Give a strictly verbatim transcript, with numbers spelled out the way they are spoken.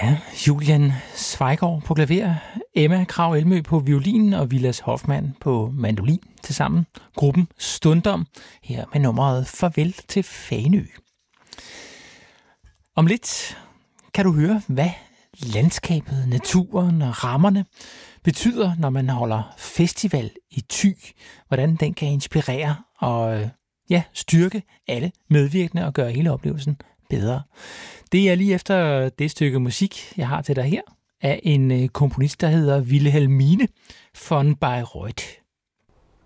Ja, Julian Zweigård på klaver, Emma Krag Elmø på violin og Vilas Hoffmann på mandolin til sammen. Gruppen Stundom her med nummeret Farvel til Fanø. Om lidt kan du høre, hvad landskabet, naturen og rammerne betyder, når man holder festival i Thy. Hvordan den kan inspirere og ja, styrke alle medvirkende og gøre hele oplevelsen bedre. Det er lige efter det stykke musik, jeg har til dig her, af en komponist, der hedder Wilhelmine von Bayreuth.